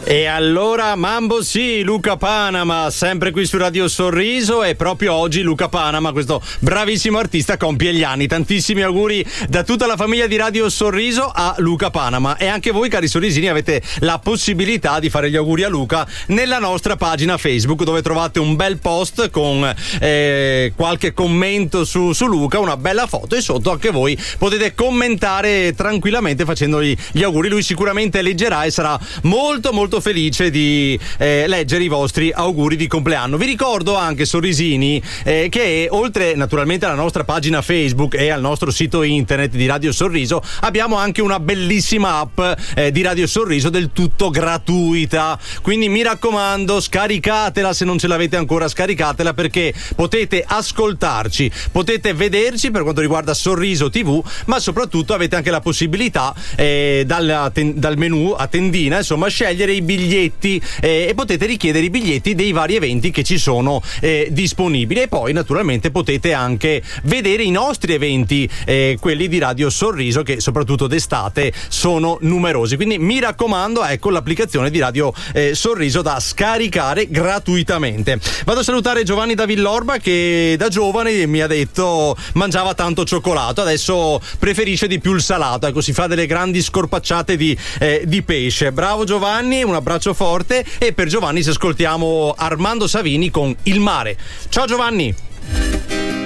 E allora Mambo sì, Luca Panama, sempre qui su Radio Sorriso, e proprio oggi Luca Panama, questo bravissimo artista, compie gli anni. Tantissimi auguri da tutta la famiglia di Radio Sorriso a Luca Panama, e anche voi cari sorrisini avete la possibilità di fare gli auguri a Luca nella nostra pagina Facebook, dove trovate un bel post con qualche commento su Luca, una bella foto, e sotto anche voi potete commentare tranquillamente facendogli gli auguri. Lui sicuramente leggerà e sarà molto molto felice di leggere i vostri auguri di compleanno. Vi ricordo anche, sorrisini, che oltre naturalmente alla nostra pagina Facebook e al nostro sito internet di Radio Sorriso, abbiamo anche una bellissima app di Radio Sorriso del tutto gratuita, quindi mi raccomando, scaricatela se non ce l'avete ancora, scaricatela, perché potete ascoltarci, potete vederci per quanto riguarda Sorriso TV, ma soprattutto avete anche la possibilità dal menu a tendina, insomma, scegliere i biglietti e potete richiedere i biglietti dei vari eventi che ci sono disponibili. E poi naturalmente potete anche vedere i nostri eventi, quelli di Radio Sorriso, che soprattutto d'estate sono numerosi. Quindi mi raccomando, ecco l'applicazione di Radio Sorriso da scaricare gratuitamente. Vado a salutare Giovanni da Villorba, che da giovane mi ha detto mangiava tanto cioccolato, adesso preferisce di più il salato, ecco, si fa delle grandi scorpacciate di pesce. Bravo Giovanni, un abbraccio forte. E per Giovanni ci ascoltiamo Armando Savini con Il mare. Ciao Giovanni.